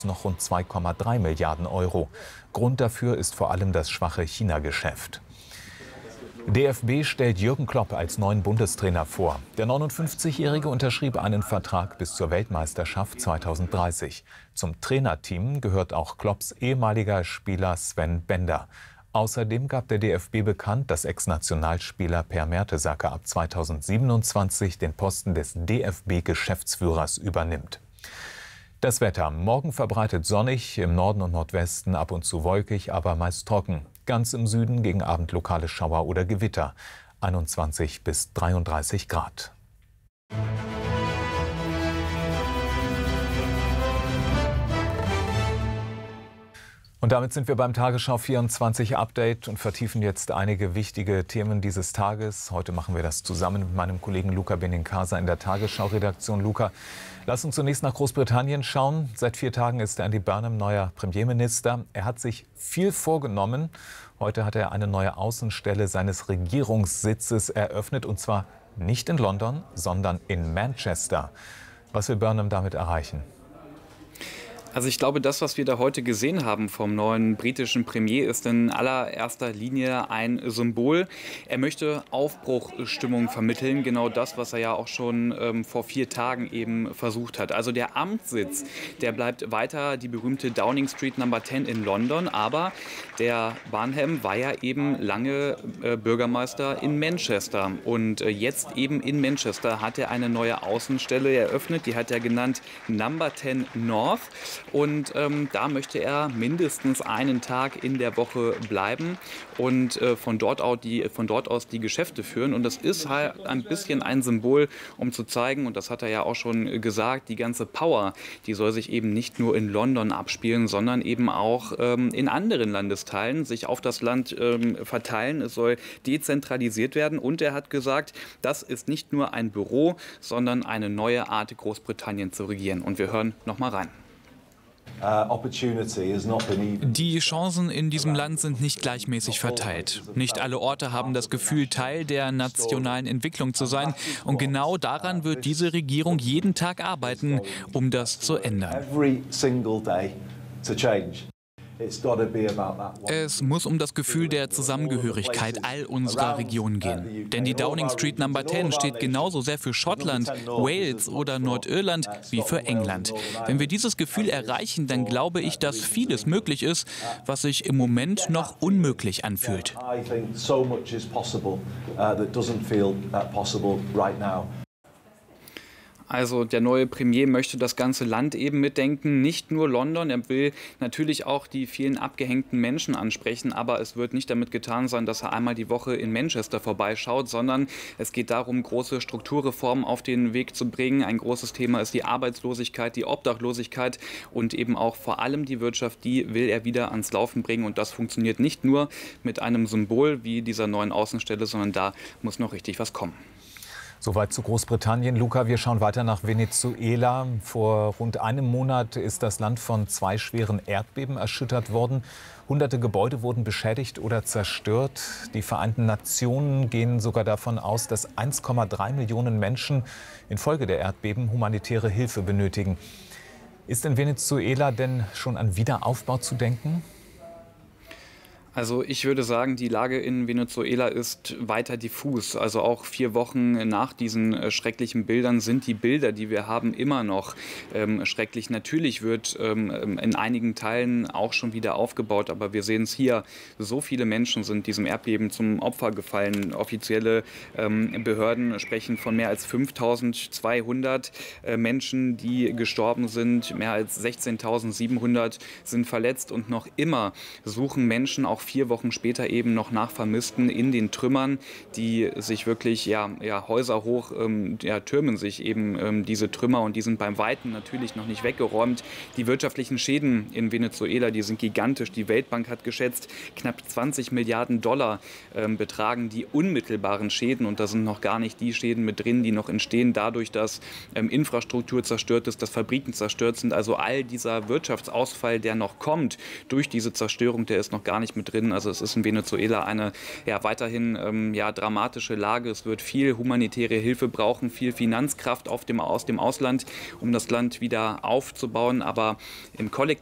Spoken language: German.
noch rund 2,3 Milliarden Euro. Grund dafür ist vor allem das schwache China-Geschäft. DFB stellt Jürgen Klopp als neuen Bundestrainer vor. Der 59-Jährige unterschrieb einen Vertrag bis zur Weltmeisterschaft 2030. Zum Trainerteam gehört auch Klopps ehemaliger Spieler Sven Bender. Außerdem gab der DFB bekannt, dass Ex-Nationalspieler Per Mertesacker ab 2027 den Posten des DFB-Geschäftsführers übernimmt. Das Wetter. Morgen verbreitet sonnig, im Norden und Nordwesten ab und zu wolkig, aber meist trocken. Ganz im Süden gegen Abend lokale Schauer oder Gewitter. 21 bis 33 Grad. Und damit sind wir beim Tagesschau 24 Update und vertiefen jetzt einige wichtige Themen dieses Tages. Heute machen wir das zusammen mit meinem Kollegen Luca Benincasa in der Tagesschau-Redaktion. Luca, lass uns zunächst nach Großbritannien schauen. Seit 4 Tagen ist Andy Burnham neuer Premierminister. Er hat sich viel vorgenommen. Heute hat er eine neue Außenstelle seines Regierungssitzes eröffnet, und zwar nicht in London, sondern in Manchester. Was will Burnham damit erreichen? Also ich glaube, das, was wir da heute gesehen haben vom neuen britischen Premier, ist in allererster Linie ein Symbol. Er möchte Aufbruchstimmung vermitteln, genau das, was er ja auch schon vor 4 Tagen eben versucht hat. Also der Amtssitz, der bleibt weiter die berühmte Downing Street Number 10 in London, aber der Burnham war ja eben lange Bürgermeister in Manchester, und jetzt eben in Manchester hat er eine neue Außenstelle eröffnet, die hat er genannt Number 10 North. Und da möchte er mindestens einen Tag in der Woche bleiben und von dort aus die Geschäfte führen. Und das ist halt ein bisschen ein Symbol, um zu zeigen, und das hat er ja auch schon gesagt, die ganze Power, die soll sich eben nicht nur in London abspielen, sondern eben auch in anderen Landesteilen, sich auf das Land verteilen. Es soll dezentralisiert werden. Und er hat gesagt, das ist nicht nur ein Büro, sondern eine neue Art, Großbritannien zu regieren. Und wir hören noch mal rein. Die Chancen in diesem Land sind nicht gleichmäßig verteilt. Nicht alle Orte haben das Gefühl, Teil der nationalen Entwicklung zu sein. Und genau daran wird diese Regierung jeden Tag arbeiten, um das zu ändern. Es muss um das Gefühl der Zusammengehörigkeit all unserer Regionen gehen. Denn die Downing Street Number 10 steht genauso sehr für Schottland, Wales oder Nordirland wie für England. Wenn wir dieses Gefühl erreichen, dann glaube ich, dass vieles möglich ist, was sich im Moment noch unmöglich anfühlt. Also der neue Premier möchte das ganze Land eben mitdenken, nicht nur London. Er will natürlich auch die vielen abgehängten Menschen ansprechen, aber es wird nicht damit getan sein, dass er einmal die Woche in Manchester vorbeischaut, sondern es geht darum, große Strukturreformen auf den Weg zu bringen. Ein großes Thema ist die Arbeitslosigkeit, die Obdachlosigkeit und eben auch vor allem die Wirtschaft, die will er wieder ans Laufen bringen. Und das funktioniert nicht nur mit einem Symbol wie dieser neuen Außenstelle, sondern da muss noch richtig was kommen. Soweit zu Großbritannien. Luca, wir schauen weiter nach Venezuela. Vor rund einem Monat ist das Land von 2 schweren Erdbeben erschüttert worden. Hunderte Gebäude wurden beschädigt oder zerstört. Die Vereinten Nationen gehen sogar davon aus, dass 1,3 Millionen Menschen infolge der Erdbeben humanitäre Hilfe benötigen. Ist in Venezuela denn schon an Wiederaufbau zu denken? Also ich würde sagen, die Lage in Venezuela ist weiter diffus. Also auch 4 Wochen nach diesen schrecklichen Bildern sind die Bilder, die wir haben, immer noch schrecklich. Natürlich wird in einigen Teilen auch schon wieder aufgebaut, aber wir sehen es hier, so viele Menschen sind diesem Erdbeben zum Opfer gefallen. Offizielle Behörden sprechen von mehr als 5.200 Menschen, die gestorben sind. Mehr als 16.700 sind verletzt, und noch immer suchen Menschen auch 4 Wochen später eben noch nach Vermissten in den Trümmern, die sich wirklich Häuser hoch türmen sich eben diese Trümmer, und die sind beim Weiten natürlich noch nicht weggeräumt. Die wirtschaftlichen Schäden in Venezuela, die sind gigantisch. Die Weltbank hat geschätzt, knapp 20 Milliarden Dollar betragen die unmittelbaren Schäden, und da sind noch gar nicht die Schäden mit drin, die noch entstehen dadurch, dass Infrastruktur zerstört ist, dass Fabriken zerstört sind. Also all dieser Wirtschaftsausfall, der noch kommt durch diese Zerstörung, der ist noch gar nicht mit drin. Also es ist in Venezuela eine weiterhin dramatische Lage. Es wird viel humanitäre Hilfe brauchen, viel Finanzkraft aus dem Ausland, um das Land wieder aufzubauen. Aber im Kollektiv